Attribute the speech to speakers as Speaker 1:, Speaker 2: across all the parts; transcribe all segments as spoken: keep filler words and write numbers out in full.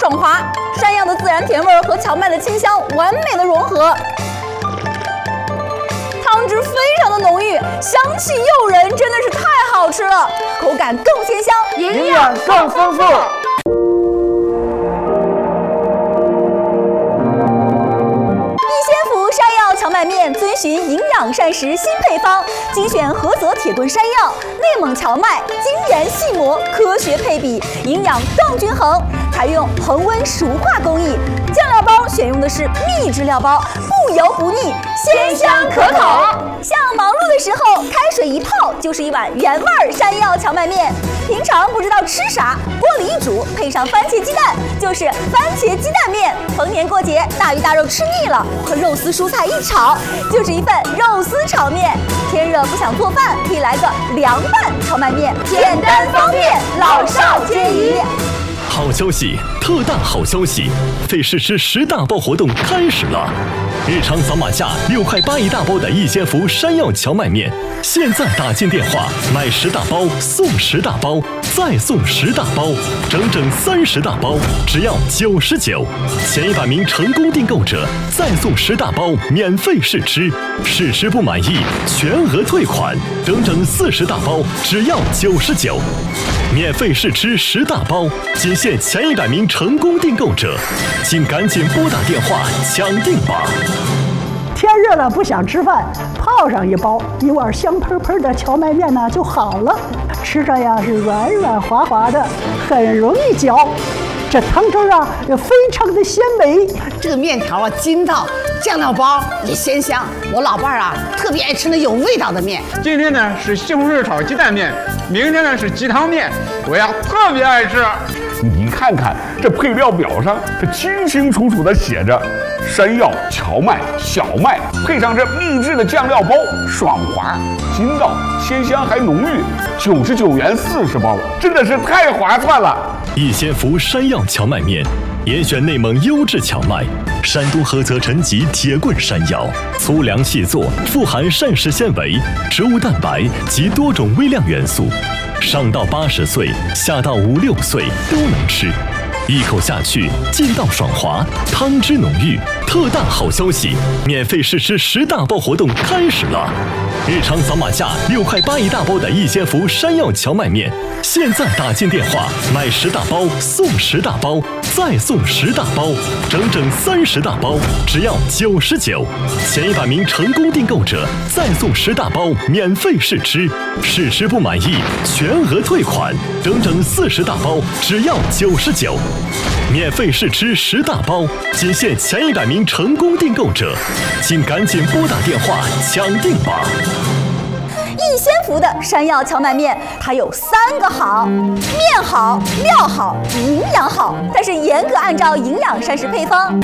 Speaker 1: 爽滑，山药的自然甜味儿和荞麦的清香完美的融合。汤汁非常的浓郁，香气诱人，真的是太好吃了，口感更鲜香，
Speaker 2: 营养更丰富。
Speaker 1: 荞麦面遵循营养膳食新配方，精选菏泽铁墩山药、内蒙荞麦，精研细磨，科学配比，营养更均衡。采用恒温熟化工艺，酱料包选用的是秘制料包，不油不腻，鲜香可口。像忙碌的时候，开水一泡就是一碗原味山药荞麦面。平常不知道吃啥，锅里一煮，配上番茄鸡蛋，就是番茄鸡蛋面。逢年过节，大鱼大肉吃腻了，和肉丝蔬菜一炒，就是一份肉丝炒面。天热不想做饭，可以来个凉拌荞麦面，简单方便，老少皆宜。
Speaker 3: 好消息，特大好消息！费试吃十大包活动开始了。日常扫码价六块八一大包的一千福山药荞麦面，现在打进电话买十大包送十大包，再送十大包，整整三十大包，只要九十九。前一百名成功订购者再送十大包免费试吃，试吃不满意全额退款，整整四十大包，只要九十九。免费试吃十大包，仅限前一百名成功订购者，请赶紧拨打电话抢订吧！
Speaker 4: 天热了不想吃饭，泡上一包一碗香喷喷的荞麦面呢就好了，吃着呀是软软滑滑的，很容易嚼。这汤汁啊也非常的鲜美，
Speaker 5: 这个面条啊筋道，酱料包也鲜香。我老伴儿啊特别爱吃那有味道的面。
Speaker 2: 今天呢是西红柿炒鸡蛋面，明天呢是鸡汤面，我呀特别爱吃。
Speaker 6: 你看看这配料表上，这清清楚楚的写着山药、荞麦、小麦，配上这秘制的酱料包，爽滑、筋道、鲜香还浓郁，九十九元四十包，真的是太划算了。
Speaker 3: 一千福山药荞麦面，严选内蒙优质荞麦，山东菏泽陈集铁棍山药，粗粮细作，富含膳食纤维、植物蛋白及多种微量元素，上到八十岁，下到五六岁都能吃。一口下去，劲道爽滑，汤汁浓郁。特大好消息，免费试吃十大包活动开始了。日常扫码价六块八一大包的一千福山药荞麦面，现在打进电话买十大包送十大包，再送十大包，整整三十大包，只要九十九。前一百名成功订购者再送十大包免费试吃，试吃不满意全额退款，整整四十大包，只要九十九。免费试吃十大包，仅限前一百名成功订购者，请赶紧拨打电话抢订吧！
Speaker 1: 一千福的山药荞麦面，它有三个好：面好、料好、营养好。它是严格按照营养膳食配方。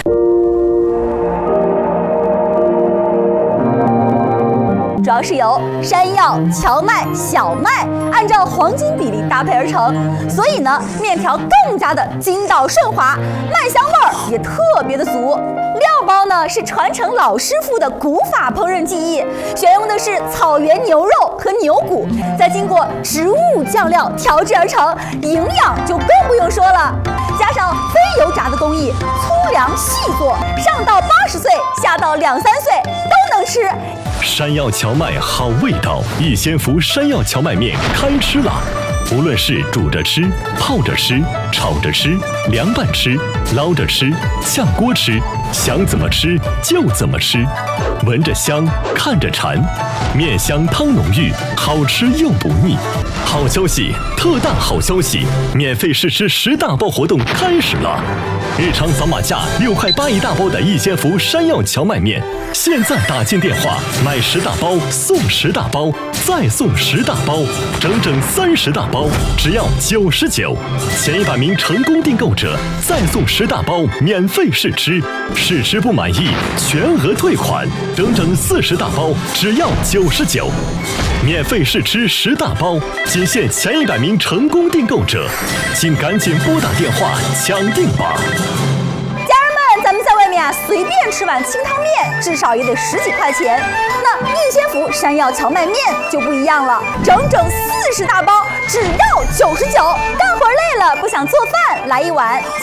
Speaker 1: 主要是由山药、荞麦、小麦按照黄金比例搭配而成，所以呢，面条更加的筋道顺滑，麦香味儿也特别的足。料包呢是传承老师傅的古法烹饪技艺，选用的是草原牛肉和牛骨，再经过植物酱料调制而成，营养就更不用说了。加上非油炸的工艺，粗粮细做，上到八十岁，下到两三岁都能吃。
Speaker 3: 山药荞麦好味道，一千福山药荞麦面开吃了。无论是煮着吃、泡着吃、炒着吃、凉拌吃、捞着吃、炝锅吃，想怎么吃就怎么吃，闻着香，看着馋，面香汤浓郁，好吃又不腻。好消息，特大好消息！免费试吃十大包活动开始了。日常扫码价六块八一大包的一千福山药荞麦面，现在打进电话买十大包送十大包，再送十大包，整整三十大包，只要九十九。前一百名成功订购者再送十大包免费试吃，试吃不满意全额退款，整整四十大包，只要九十九。免费试吃十大包，仅限前一百名成功订购者，请赶紧拨打电话抢订吧！
Speaker 1: 家人们，咱们在外面啊，随便吃碗清汤面，至少也得十几块钱。那一千福山药荞麦面就不一样了，整整四十大包，只要九十九。干活累了不想做饭，来一碗